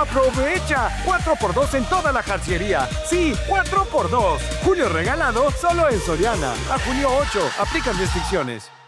¡Aprovecha! 4x2 en toda la jarciería. Sí, 4x2. Julio regalado solo en Soriana. A junio 8. Aplican restricciones.